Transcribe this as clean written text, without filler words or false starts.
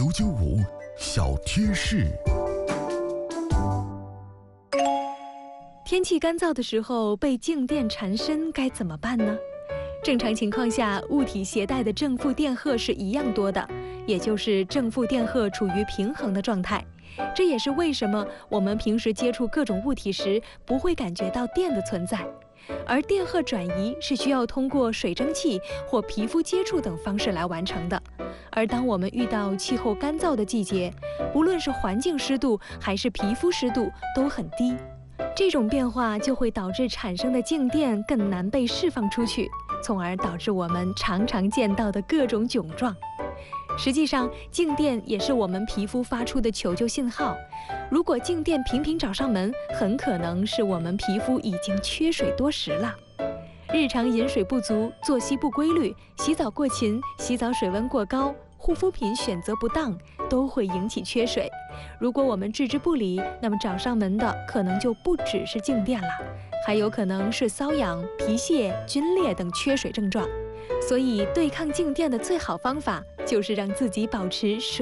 995小贴士。 天气干燥的时候被静电缠身该怎么办呢？正常情况下，物体携带的正负电荷是一样多的，也就是正负电荷处于平衡的状态。这也是为什么我们平时接触各种物体时不会感觉到电的存在。而电荷转移是需要通过水蒸气或皮肤接触等方式来完成的。而当我们遇到气候干燥的季节，无论是环境湿度还是皮肤湿度都很低，这种变化就会导致产生的静电更难被释放出去，从而导致我们常常见到的各种窘状。实际上，静电也是我们皮肤发出的求救信号。如果静电频频找上门，很可能是我们皮肤已经缺水多时了。日常饮水不足、作息不规律、洗澡过勤、洗澡水温过高、护肤品选择不当，都会引起缺水。如果我们置之不理，那么找上门的可能就不只是静电了，还有可能是瘙痒、皮屑、皲裂等缺水症状。所以，对抗静电的最好方法就是让自己保持水